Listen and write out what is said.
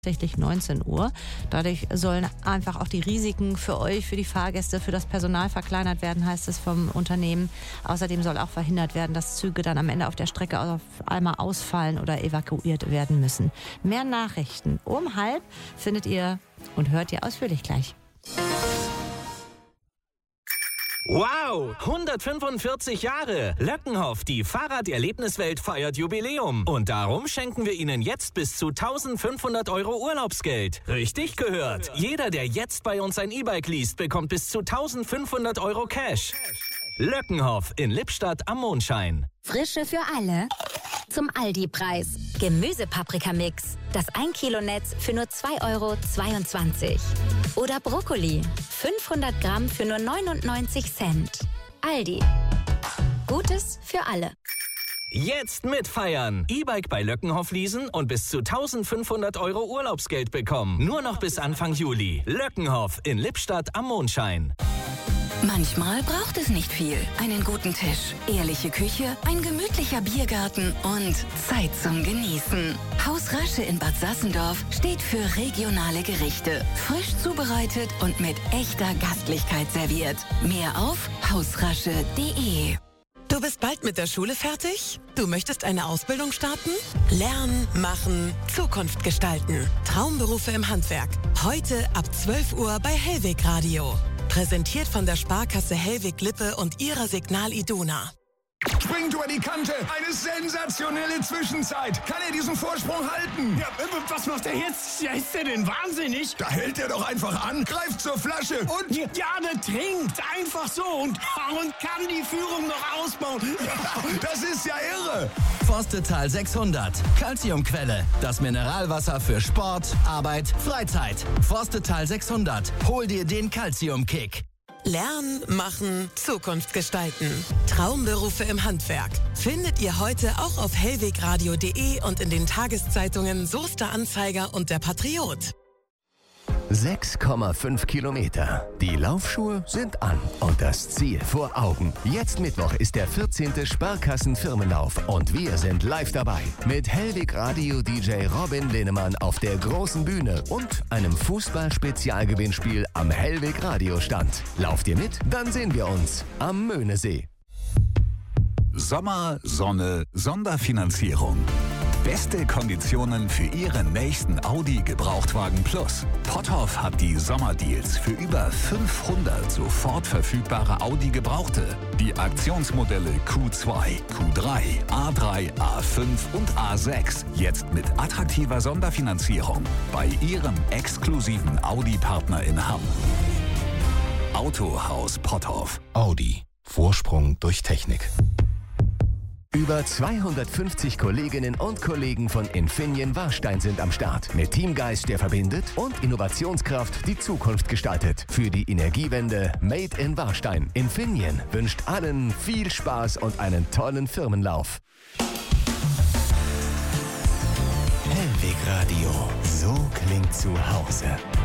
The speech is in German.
tatsächlich 19 Uhr. Dadurch sollen einfach auch die Risiken für euch, für die Fahrgäste, für das Personal verkleinert werden, heißt es vom Unternehmen. Außerdem soll auch verhindert werden, dass Züge dann am Ende auf der Strecke auf einmal ausfallen oder evakuiert werden müssen. Mehr Nachrichten um 12:30 findet ihr und hört ihr ausführlich gleich. Wow, 145 Jahre. Löckenhoff, die Fahrraderlebniswelt, feiert Jubiläum. Und darum schenken wir Ihnen jetzt bis zu 1.500 € Urlaubsgeld. Richtig gehört. Jeder, der jetzt bei uns ein E-Bike liest, bekommt bis zu 1.500 € Cash. Löckenhoff in Lippstadt am Mondschein. Frische für alle. Zum Aldi-Preis. Gemüsepaprikamix. Das 1 Kilo Netz für nur 2,22 €. Oder Brokkoli. 500 Gramm für nur 99 Cent. Aldi. Gutes für alle. Jetzt mitfeiern. E-Bike bei Löckenhoff leasen und bis zu 1.500 € Urlaubsgeld bekommen. Nur noch bis Anfang Juli. Löckenhoff in Lippstadt am Mondschein. Manchmal braucht es nicht viel. Einen guten Tisch, ehrliche Küche, ein gemütlicher Biergarten und Zeit zum Genießen. Haus Rasche in Bad Sassendorf steht für regionale Gerichte. Frisch zubereitet und mit echter Gastlichkeit serviert. Mehr auf hausrasche.de. Du bist bald mit der Schule fertig? Du möchtest eine Ausbildung starten? Lernen, machen, Zukunft gestalten. Traumberufe im Handwerk. Heute ab 12 Uhr bei Hellweg Radio. Präsentiert von der Sparkasse Hellweg-Lippe und ihrer Signal Iduna. Springt über die Kante. Eine sensationelle Zwischenzeit. Kann er diesen Vorsprung halten? Ja, was macht er jetzt? Ja, ist der denn wahnsinnig? Da hält er doch einfach an, greift zur Flasche und... Ja, der trinkt einfach so und kann die Führung noch ausbauen. Das ist ja irre. Forstetal 600. Calciumquelle. Das Mineralwasser für Sport, Arbeit, Freizeit. Forstetal 600. Hol dir den Calciumkick. Lernen, machen, Zukunft gestalten. Traumberufe im Handwerk. Findet ihr heute auch auf hellwegradio.de und in den Tageszeitungen Soester Anzeiger und der Patriot. 6,5 Kilometer. Die Laufschuhe sind an und das Ziel vor Augen. Jetzt Mittwoch ist der 14. Sparkassen-Firmenlauf und wir sind live dabei. Mit Hellweg Radio DJ Robin Linnemann auf der großen Bühne und einem Fußball-Spezialgewinnspiel am Hellweg Radio Stand. Lauft ihr mit? Dann sehen wir uns am Möhnesee. Sommer, Sonne, Sonderfinanzierung. Beste Konditionen für Ihren nächsten Audi Gebrauchtwagen Plus. Potthoff hat die Sommerdeals für über 500 sofort verfügbare Audi Gebrauchte. Die Aktionsmodelle Q2, Q3, A3, A5 und A6. Jetzt mit attraktiver Sonderfinanzierung bei Ihrem exklusiven Audi-Partner in Hamm. Autohaus Potthoff. Audi. Vorsprung durch Technik. Über 250 Kolleginnen und Kollegen von Infineon Warstein sind am Start. Mit Teamgeist, der verbindet, und Innovationskraft, die Zukunft gestaltet. Für die Energiewende Made in Warstein. Infineon wünscht allen viel Spaß und einen tollen Firmenlauf. Hellweg Radio. So klingt zu Hause.